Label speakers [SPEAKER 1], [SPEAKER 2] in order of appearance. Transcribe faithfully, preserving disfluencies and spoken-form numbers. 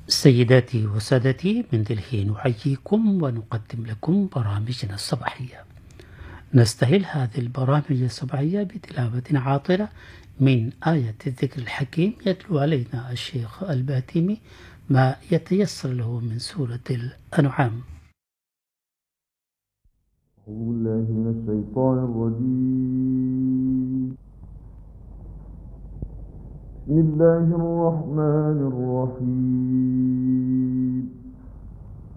[SPEAKER 1] سيداتي وسادتي، من دلهي نحييكم ونقدم لكم برامجنا الصباحية. نستهل هذه البرامج الصباحية بتلاوة عاطرة من آية الذكر الحكيم، يتلو علينا الشيخ الباتيمي ما يتيسر له من سورة الأنعام.
[SPEAKER 2] أعوذ بالله من الشيطان الرجيم. بسم الله الرحمن الرحيم.